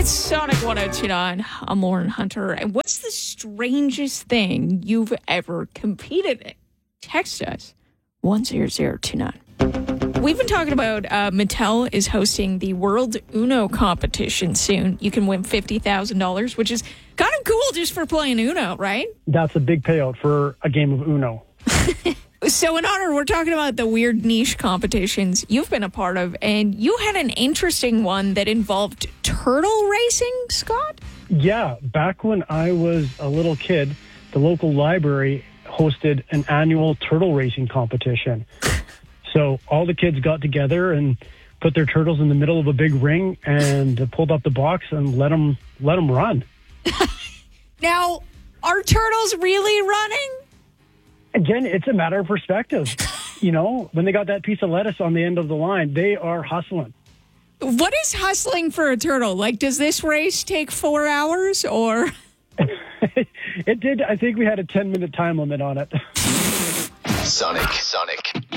It's Sonic 102.9. I'm Lauren Hunter. And what's the strangest thing you've ever competed in? Text us 10029. We've been talking about Mattel is hosting the World Uno competition soon. You can win $50,000, which is kind of cool just for playing Uno, right? That's a big payout for a game of Uno. So in honor, we're talking about the weird niche competitions you've been a part of, and you had an interesting one that involved turtle racing, Scott? Yeah, back when I was a little kid, the local library hosted an annual turtle racing competition. So all the kids got together and put their turtles in the middle of a big ring and pulled up the box and let them run. Now, are turtles really running? Again, it's a matter of perspective. You know, when they got that piece of lettuce on the end of the line, they are hustling. What is hustling for a turtle? Like, does this race take 4 hours or? It did. I think we had a 10-minute time limit on it. Sonic.